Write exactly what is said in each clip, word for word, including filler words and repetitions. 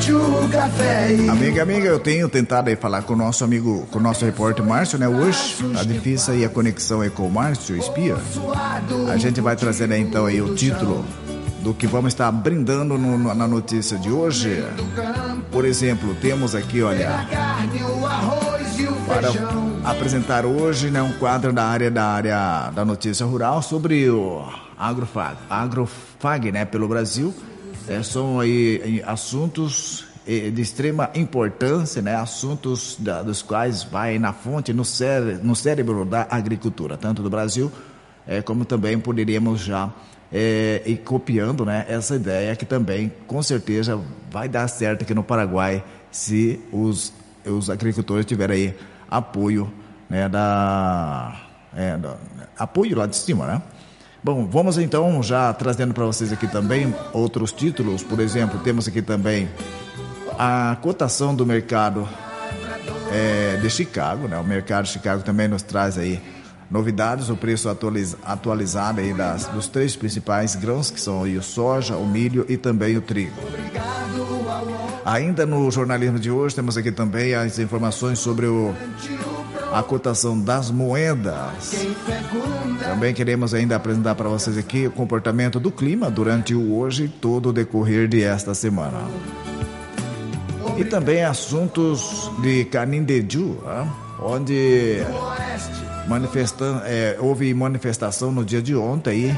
Amiga, amiga, eu tenho tentado aí falar com o nosso amigo, com o nosso repórter Márcio, né? Hoje tá difícil aí a conexão aí com o Márcio Espia. A gente vai trazer aí então aí o título do que vamos estar brindando no, no, na notícia de hoje. Por exemplo, temos aqui, olha, para apresentar hoje, né, um quadro da área da área da notícia rural sobre o agrofag, agrofag, né, pelo Brasil. É, são aí assuntos de extrema importância, né, assuntos da, dos quais vai na fonte, no cérebro, no cérebro da agricultura, tanto do Brasil, é, como também poderíamos já é, ir copiando, né, essa ideia que também com certeza vai dar certo aqui no Paraguai se os, os agricultores tiverem aí apoio, né, da, é, da, apoio lá de cima, né? Bom, vamos então já trazendo para vocês aqui também outros títulos. Por exemplo, temos aqui também a cotação do mercado é, de Chicago, né? O mercado de Chicago também nos traz aí novidades, o preço atualiz, atualizado aí das, dos três principais grãos, que são aí o soja, o milho e também o trigo. Ainda no jornalismo de hoje temos aqui também as informações sobre o, a cotação das moedas. Também queremos ainda apresentar para vocês aqui o comportamento do clima durante o hoje e todo o decorrer de esta semana. E também assuntos de Canindeyú, onde manifestan- é, houve manifestação no dia de ontem aí,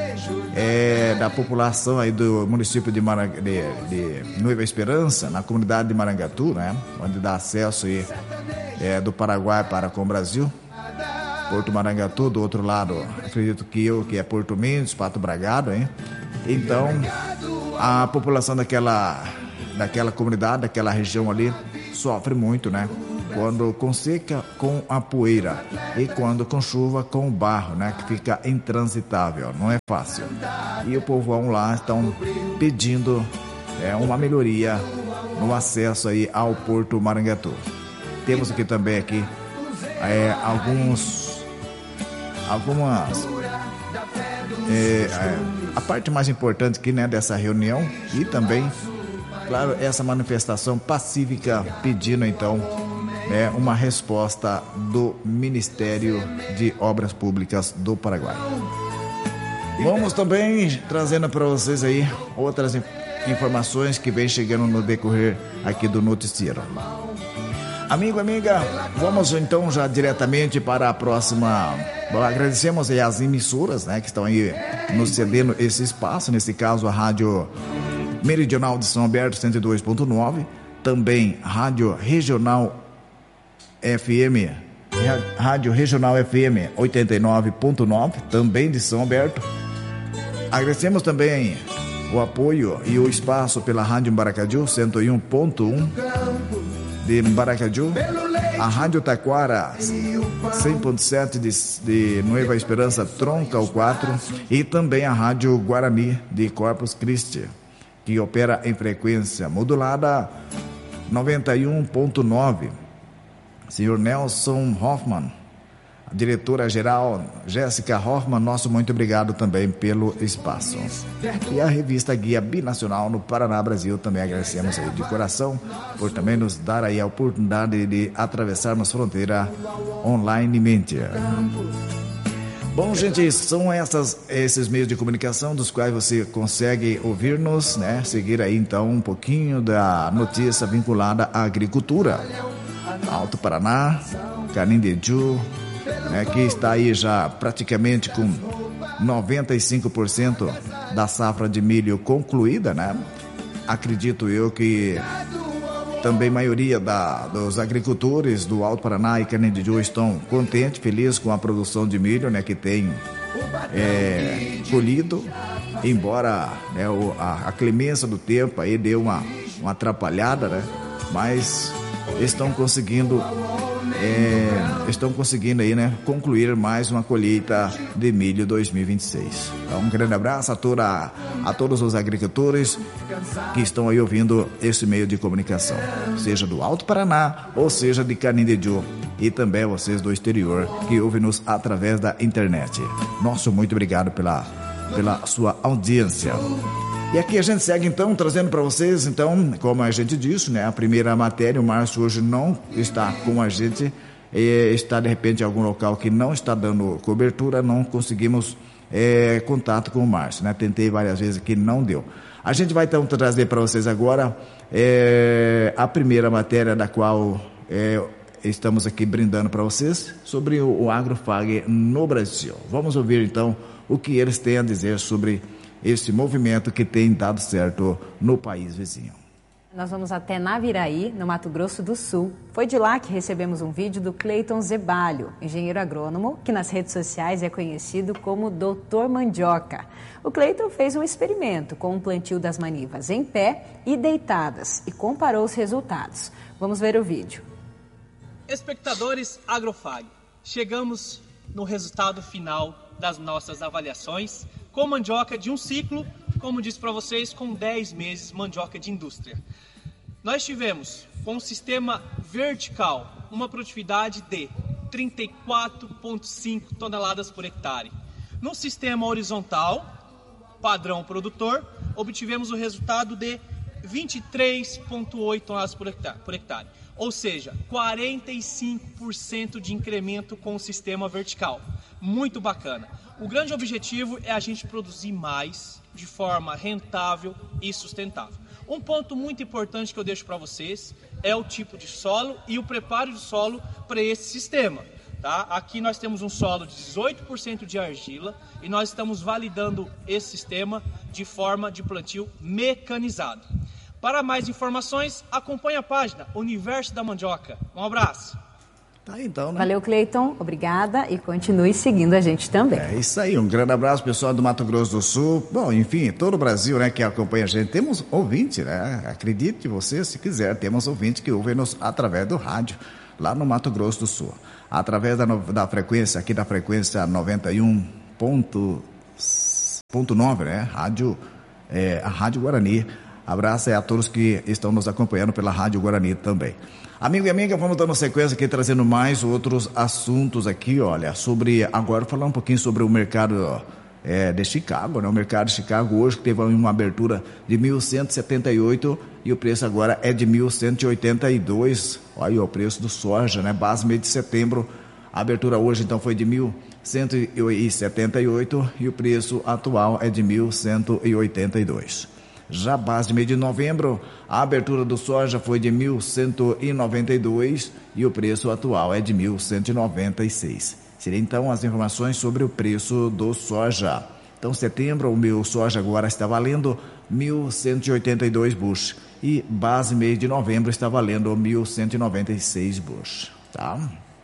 é, da população aí do município de, Marang- de, de Nova Esperança, na comunidade de Marangatu, né, onde dá acesso aí, é, do Paraguai para com o Brasil. Porto Marangatu, do outro lado, acredito que eu, que é Porto Mendes, Pato Bragado, hein? Então, a população daquela, daquela comunidade, daquela região ali, sofre muito, né? Quando com seca, com a poeira, e quando com chuva, com o barro, né? Que fica intransitável, não é fácil. E o povão lá estão pedindo é, uma melhoria no acesso aí ao Porto Marangatu. Temos aqui também aqui é, alguns algumas é, é, a parte mais importante aqui, né, dessa reunião e também, claro, essa manifestação pacífica pedindo então é, uma resposta do Ministério de Obras Públicas do Paraguai. Vamos também trazendo para vocês aí outras informações que vem chegando no decorrer aqui do noticiero. Amigo, amiga, vamos então já diretamente para a próxima. Bom, agradecemos aí as emissoras, né, que estão aí nos cedendo esse espaço, nesse caso a Rádio Meridional de São Alberto cento e dois ponto nove, também Rádio Regional F M, Rádio Regional F M oitenta e nove ponto nove, também de São Alberto. Agradecemos também o apoio e o espaço pela Rádio Maracaju cento e um ponto um de Maracaju, a Rádio Taquara cem ponto sete de, de Nova Esperança Troncal quatro e também a Rádio Guarani de Corpus Christi, que opera em frequência modulada noventa e um ponto nove. Senhor Nelson Hoffman, a diretora-geral Jéssica Hoffman, nosso muito obrigado também pelo espaço. E a revista Guia Binacional no Paraná, Brasil, também agradecemos aí de coração por também nos dar aí a oportunidade de atravessarmos fronteira onlinemente. Bom, gente, são essas, esses meios de comunicação dos quais você consegue ouvir-nos, né? Seguir aí então um pouquinho da notícia vinculada à agricultura. Alto Paraná, Canindeyú, né, que está aí já praticamente com noventa e cinco por cento da safra de milho concluída, né? Acredito eu que também a maioria da, dos agricultores do Alto Paraná e Canindeyú estão contentes, felizes com a produção de milho, né, que tem é, colhido, embora, né, o, a, a clemência do tempo aí deu uma, uma atrapalhada, né? Mas estão conseguindo É, estão conseguindo aí, né, concluir mais uma colheita de milho dois mil e vinte e seis. Então, um grande abraço a, toda, a todos os agricultores que estão aí ouvindo esse meio de comunicação, seja do Alto Paraná ou seja de Canindeyú, e também vocês do exterior que ouvem-nos através da internet. Nosso muito obrigado pela, pela sua audiência. E aqui a gente segue então trazendo para vocês, então, como a gente disse, né, a primeira matéria, o Márcio hoje não está com a gente, está de repente em algum local que não está dando cobertura, não conseguimos é, contato com o Márcio, né? Tentei várias vezes que não deu. A gente vai então trazer para vocês agora é, a primeira matéria da qual é, estamos aqui brindando para vocês sobre o, o Agrofag no Brasil. Vamos ouvir então o que eles têm a dizer sobre esse movimento que tem dado certo no país vizinho. Nós vamos até Naviraí, no Mato Grosso do Sul. Foi de lá que recebemos um vídeo do Cleiton Zebalho, engenheiro agrônomo, que nas redes sociais é conhecido como doutor Mandioca. O Cleiton fez um experimento com um plantio das manivas em pé e deitadas e comparou os resultados. Vamos ver o vídeo. Espectadores Agrofag, chegamos no resultado final das nossas avaliações com mandioca de um ciclo, como disse para vocês, com dez meses mandioca de indústria. Nós tivemos, com o sistema vertical, uma produtividade de trinta e quatro vírgula cinco toneladas por hectare. No sistema horizontal, padrão produtor, obtivemos o resultado de vinte e três vírgula oito toneladas por hectare, por hectare. Ou seja, quarenta e cinco por cento de incremento com o sistema vertical. Muito bacana. O grande objetivo é a gente produzir mais de forma rentável e sustentável. Um ponto muito importante que eu deixo para vocês é o tipo de solo e o preparo de solo para esse sistema. Tá? Aqui nós temos um solo de dezoito por cento de argila e nós estamos validando esse sistema de forma de plantio mecanizado. Para mais informações, acompanhe a página Universo da Mandioca. Um abraço. Tá, então, né? Valeu, Cleiton. Obrigada e continue seguindo a gente também. É isso aí. Um grande abraço, pessoal do Mato Grosso do Sul. Bom, enfim, todo o Brasil, né, que acompanha a gente. Temos ouvinte, né? Acredite você, se quiser, temos ouvinte que ouvem-nos através do rádio, lá no Mato Grosso do Sul. Através da, da frequência, aqui da frequência noventa e um ponto nove, né? Rádio, é, a Rádio Guarani. Abraço a todos que estão nos acompanhando pela Rádio Guarani também. Amigo e amiga, vamos dando sequência aqui, trazendo mais outros assuntos aqui, olha, sobre, agora falar um pouquinho sobre o mercado é, de Chicago, né? O mercado de Chicago hoje teve uma abertura de mil cento e setenta e oito e o preço agora é de mil cento e oitenta e dois, olha aí o preço do soja, né? Base mês de setembro, a abertura hoje então foi de mil cento e setenta e oito e o preço atual é de mil cento e oitenta e dois. Já base de mês de novembro, a abertura do soja foi de mil cento e noventa e dois e o preço atual é de mil cento e noventa e seis. Seriam então as informações sobre o preço do soja. Então, setembro, o meu soja agora está valendo mil cento e oitenta e dois bushel e base mês de novembro está valendo mil cento e noventa e seis bushel, tá?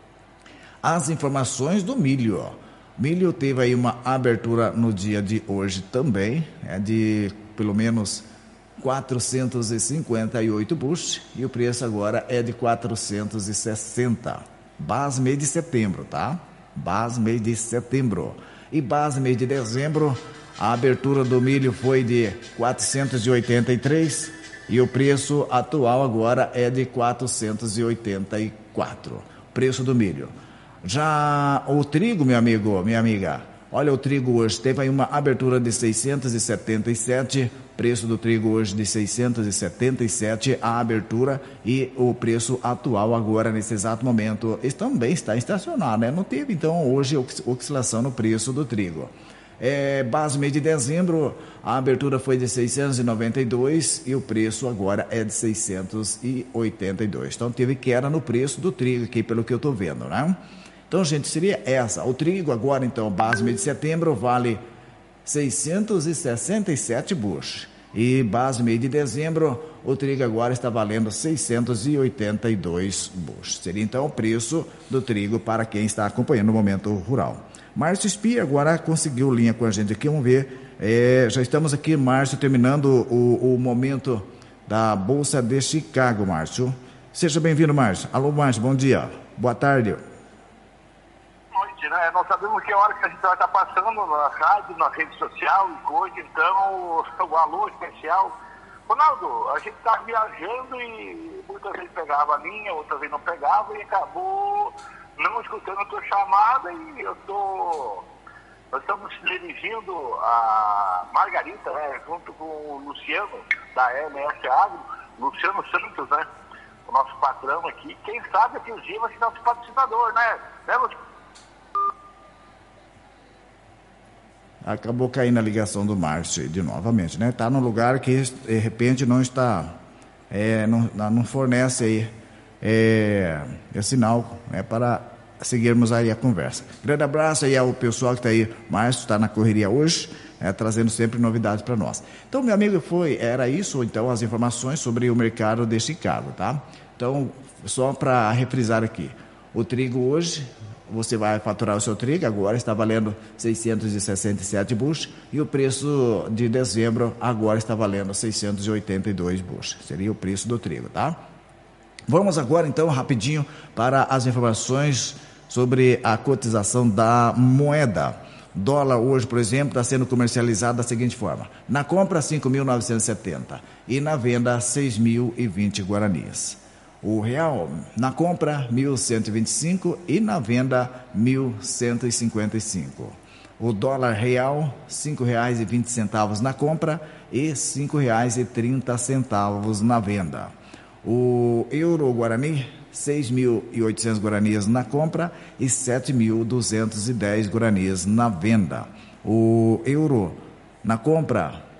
As informações do milho, ó. Milho teve aí uma abertura no dia de hoje também, é de pelo menos quatrocentos e cinquenta e oito bushel e o preço agora é de quatrocentos e sessenta. Base mês de setembro, tá? Base mês de setembro. E base mês de dezembro, a abertura do milho foi de quatrocentos e oitenta e três e o preço atual agora é de quatrocentos e oitenta e quatro. Preço do milho. Já o trigo, meu amigo, minha amiga, olha, o trigo hoje teve aí uma abertura de seiscentos e setenta e sete, preço do trigo hoje de seiscentos e setenta e sete, a abertura, e o preço atual agora, nesse exato momento, também está estacionado, né? Não teve, então, hoje oscilação no preço do trigo. É, base mês de dezembro, a abertura foi de seiscentos e noventa e dois e o preço agora é de seiscentos e oitenta e dois. Então, teve queda no preço do trigo aqui, pelo que eu estou vendo, né? Então, gente, seria essa. O trigo agora, então, base mês de setembro, vale seiscentos e sessenta e sete bushel. E base mês de dezembro, o trigo agora está valendo seiscentos e oitenta e dois bushel. Seria, então, o preço do trigo para quem está acompanhando o Momento Rural. Márcio Espia agora conseguiu linha com a gente aqui. Vamos ver. É, já estamos aqui, Márcio, terminando o, o momento da Bolsa de Chicago, Márcio. Seja bem-vindo, Márcio. Alô, Márcio, bom dia. Boa tarde. Né? Nós sabemos que é a hora que a gente vai estar passando na rádio, na rede social e coisa, então o alô especial. Ronaldo, a gente está viajando e muitas vezes pegava a linha, outras vezes não pegava e acabou não escutando a tua chamada e eu estou Nós estamos dirigindo a Margarita, né, junto com o Luciano, da M S Agro, Luciano Santos, né, o nosso patrão aqui. Quem sabe aqui os dias vai ser nosso patrocinador, né? né Luciano? Acabou caindo a ligação do Márcio de novamente, né? Está num lugar que de repente não está, é, não, não fornece aí é, é sinal, né, para seguirmos aí a conversa. Grande abraço aí ao pessoal que está aí. Márcio está na correria hoje, é, trazendo sempre novidades para nós. Então, meu amigo, foi, era isso, então, as informações sobre o mercado de Chicago, tá? Então, só para refrisar aqui, o trigo hoje, você vai faturar o seu trigo, agora está valendo seiscentos e sessenta e sete bushels, e o preço de dezembro agora está valendo seiscentos e oitenta e dois bushels, seria o preço do trigo, tá? Vamos agora, então, rapidinho para as informações sobre a cotização da moeda. Dólar hoje, por exemplo, está sendo comercializado da seguinte forma: na compra cinco mil novecentos e setenta e na venda seis mil e vinte guaranias. O real na compra mil cento e vinte e cinco e na venda mil cento e cinquenta e cinco. O dólar real cinco reais e vinte centavos na compra e cinco reais e trinta centavos na venda. O euro guarani seis mil e oitocentos guaranias na compra e sete mil duzentos e dez guaranias na venda. O euro na compra,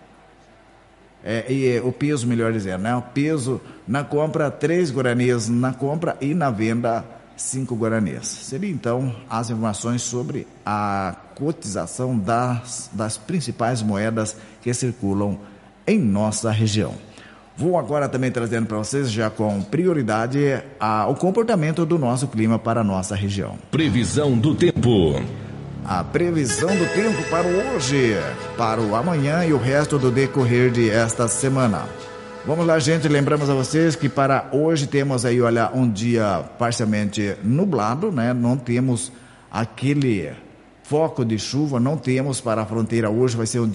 é, e o peso, melhor dizendo, né? O peso na compra, três guaranias na compra e na venda, cinco guaranias. Seria então as informações sobre a cotização das, das principais moedas que circulam em nossa região. Vou agora também trazendo para vocês, já com prioridade, a, o comportamento do nosso clima para a nossa região. Previsão do tempo. A previsão do tempo para hoje, para o amanhã e o resto do decorrer de esta semana. Vamos lá, gente, lembramos a vocês que para hoje temos aí, olha, um dia parcialmente nublado, né? Não temos aquele foco de chuva, não temos para a fronteira hoje, vai ser um